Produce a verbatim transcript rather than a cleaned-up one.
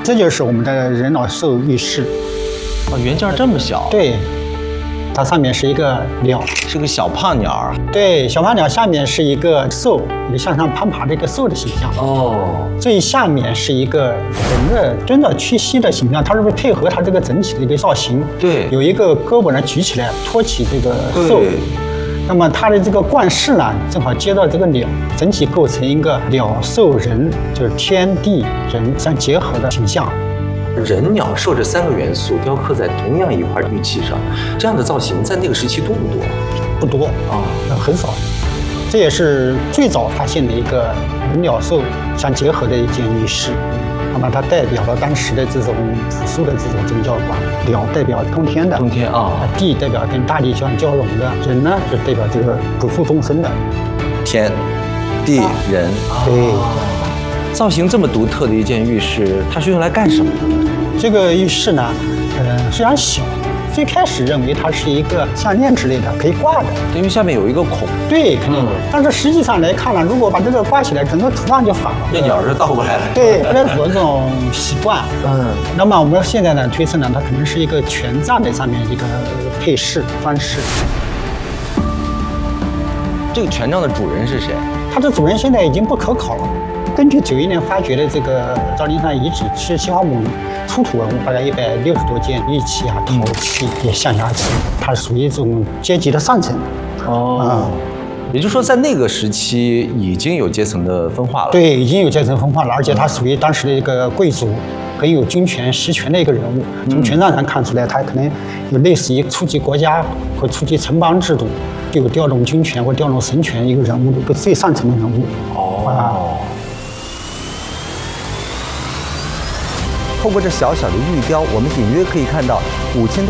这就是我们的人脑兽玉饰。 啊，原件这么小？ 对，它上面是一个鸟， 是个小胖鸟儿。 对，小胖鸟下面是一个兽，一个向上攀爬的一个兽的形象。 哦， 最下面是一个人的蹲着屈膝的形象，它是不是配合它这个整体的一个造型？ 对， 有一个胳膊呢举起来托起这个兽。那么它的这个冠饰呢，正好接到这个鸟，整体构成一个鸟兽人，就是天地人相结合的形象。 人鸟兽这三个元素雕刻在同样一块玉器上，这样的造型在那个时期多不多？ 不多啊，很少。这也是最早发现的一个人鸟兽相结合的一件玉饰。那么它代表了当时的这种朴素的这种宗教观，鸟代表通天的， 通天啊， 地代表跟大地相交融的，人呢就代表这个朴素众生的， 天、地、人。 对。 造型这么独特的一件玉饰，它是用来干什么的？ 这个玉饰呢，呃，虽然小，最开始认为它是一个项链之类的，可以挂的， 因为下面有一个孔。 对，肯定。嗯、但是实际上来看呢，如果把这个挂起来，整个图案就反了， 这鸟就倒过来了。 对，不能符合这种习惯。嗯。那么我们现在呢推测呢，它可能是一个权杖的上面一个配饰装饰。 这个权杖的主人是谁？ 它的主人现在已经不可考了。根据九一年发掘的这个赵金山遗址是西华墓出土文物，大概一百六十多件玉器啊、陶器、也象牙器，它属于这种阶级的上层。 哦，嗯、也就是说，在那个时期已经有阶层的分化了。 对，已经有阶层分化了，而且它属于当时的一个贵族，很有军权实权的一个人物。从权杖上看出来，他可能有类似于初级国家或初级城邦制度，就有调动军权或调动神权一个人物的一个最上层的人物。 哦。 啊透过这小小的玉雕，我们隐约可以看到五千多